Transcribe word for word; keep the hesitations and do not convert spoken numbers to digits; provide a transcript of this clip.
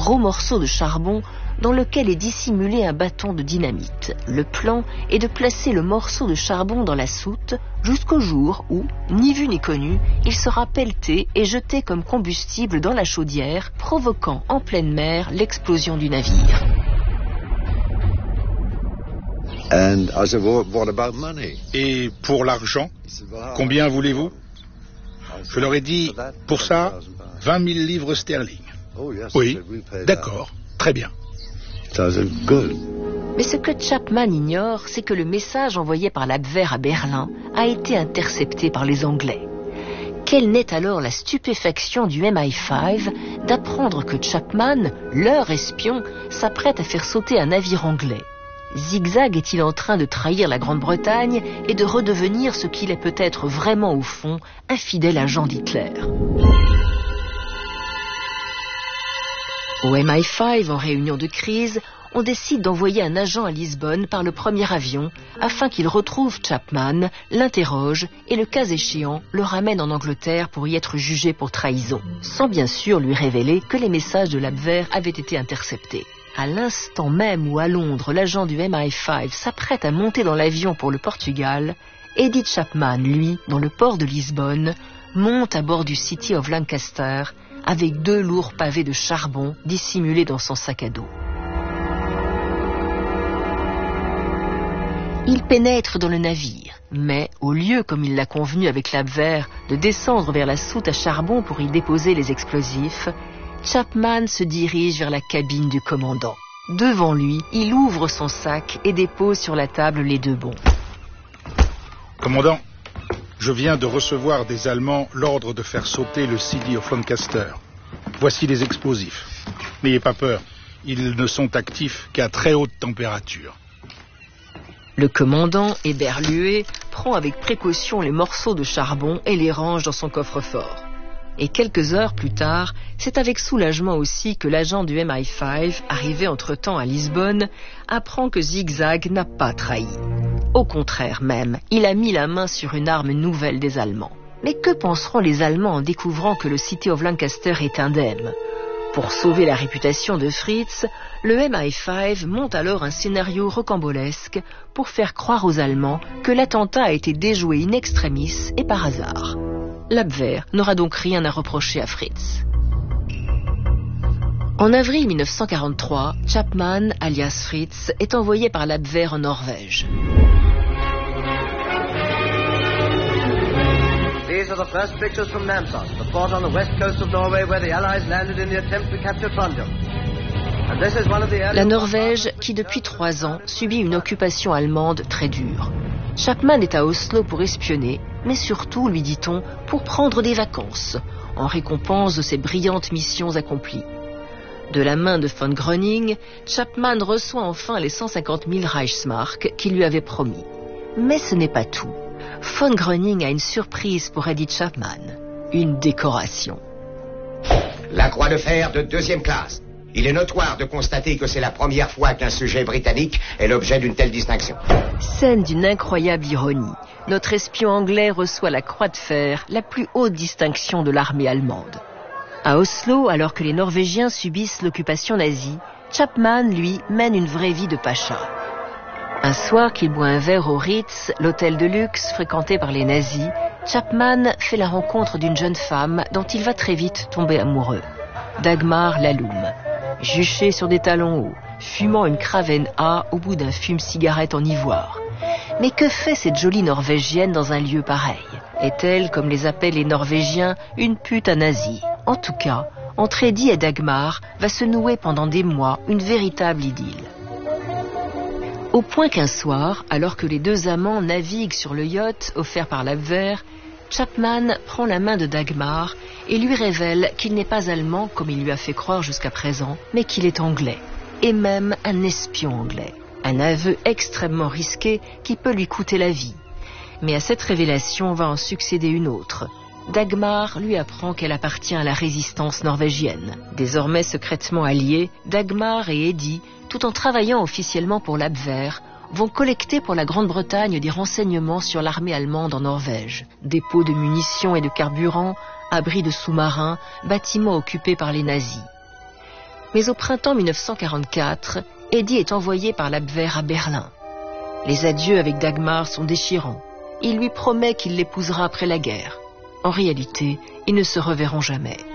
gros morceau de charbon dans lequel est dissimulé un bâton de dynamite. Le plan est de placer le morceau de charbon dans la soute jusqu'au jour où, ni vu ni connu, il sera pelleté et jeté comme combustible dans la chaudière, provoquant en pleine mer l'explosion du navire. And I said, well, what about money? Et pour l'argent, combien voulez-vous? Je leur ai dit, pour ça, vingt mille livres sterling. Oui, d'accord, très bien. Mais ce que Chapman ignore, c'est que le message envoyé par l'Abwehr à Berlin a été intercepté par les Anglais. Quelle n'est alors la stupéfaction du M I cinq d'apprendre que Chapman, leur espion, s'apprête à faire sauter un navire anglais. Zigzag est-il en train de trahir la Grande-Bretagne et de redevenir ce qu'il est peut-être vraiment au fond, un fidèle agent d'Hitler? Au M I cinq, en réunion de crise, on décide d'envoyer un agent à Lisbonne par le premier avion afin qu'il retrouve Chapman, l'interroge et, le cas échéant, le ramène en Angleterre pour y être jugé pour trahison, sans bien sûr lui révéler que les messages de l'Abwehr avaient été interceptés. À l'instant même où à Londres, l'agent du M I cinq s'apprête à monter dans l'avion pour le Portugal, Eddie Chapman, lui, dans le port de Lisbonne, monte à bord du City of Lancaster avec deux lourds pavés de charbon dissimulés dans son sac à dos. Il pénètre dans le navire, mais au lieu, comme il l'a convenu avec l'Abwehr, de descendre vers la soute à charbon pour y déposer les explosifs, Chapman se dirige vers la cabine du commandant. Devant lui, il ouvre son sac et dépose sur la table les deux bons. Commandant, je viens de recevoir des Allemands l'ordre de faire sauter le City of Lancaster. Voici les explosifs. N'ayez pas peur, ils ne sont actifs qu'à très haute température. Le commandant, éberlué, prend avec précaution les morceaux de charbon et les range dans son coffre-fort. Et quelques heures plus tard, c'est avec soulagement aussi que l'agent du M I cinq, arrivé entre-temps à Lisbonne, apprend que Zigzag n'a pas trahi. Au contraire même, il a mis la main sur une arme nouvelle des Allemands. Mais que penseront les Allemands en découvrant que le City of Lancaster est indemne? Pour sauver la réputation de Fritz, le M I cinq monte alors un scénario rocambolesque pour faire croire aux Allemands que l'attentat a été déjoué in extremis et par hasard. L'Abwehr n'aura donc rien à reprocher à Fritz. En avril mille neuf cent quarante-trois, Chapman, alias Fritz, est envoyé par l'Abwehr en Norvège. These are the first pictures from Namsos, the port on the west coast of Norway where the Allies landed in the attempt to capture Trondheim. And this is one of the early... La Norvège, qui depuis trois ans subit une occupation allemande très dure. Chapman est à Oslo pour espionner, mais surtout, lui dit-on, pour prendre des vacances, en récompense de ses brillantes missions accomplies. De la main de von Gröning, Chapman reçoit enfin les cent cinquante mille Reichsmark qu'il lui avait promis. Mais ce n'est pas tout. Von Gröning a une surprise pour Eddie Chapman, une décoration. La croix de fer de deuxième classe. Il est notoire de constater que c'est la première fois qu'un sujet britannique est l'objet d'une telle distinction. Scène d'une incroyable ironie. Notre espion anglais reçoit la croix de fer, la plus haute distinction de l'armée allemande. À Oslo, alors que les Norvégiens subissent l'occupation nazie, Chapman, lui, mène une vraie vie de pacha. Un soir qu'il boit un verre au Ritz, l'hôtel de luxe fréquenté par les nazis, Chapman fait la rencontre d'une jeune femme dont il va très vite tomber amoureux. Dagmar Laloum. Juchée sur des talons hauts, fumant une Kraven A au bout d'un fume-cigarette en ivoire. Mais que fait cette jolie Norvégienne dans un lieu pareil? Est-elle, comme les appellent les Norvégiens, une pute à nazi? En tout cas, entre Eddie et Dagmar va se nouer pendant des mois une véritable idylle. Au point qu'un soir, alors que les deux amants naviguent sur le yacht offert par l'Abwehr, Chapman prend la main de Dagmar et lui révèle qu'il n'est pas allemand comme il lui a fait croire jusqu'à présent, mais qu'il est anglais, et même un espion anglais. Un aveu extrêmement risqué qui peut lui coûter la vie. Mais à cette révélation va en succéder une autre. Dagmar lui apprend qu'elle appartient à la résistance norvégienne. Désormais secrètement alliés, Dagmar et Eddie, tout en travaillant officiellement pour l'Abwehr, vont collecter pour la Grande-Bretagne des renseignements sur l'armée allemande en Norvège. Dépôts de munitions et de carburant, abris de sous-marins, bâtiments occupés par les nazis. Mais au printemps mille neuf cent quarante-quatre, Eddie est envoyé par l'Abwehr à Berlin. Les adieux avec Dagmar sont déchirants. Il lui promet qu'il l'épousera après la guerre. En réalité, ils ne se reverront jamais.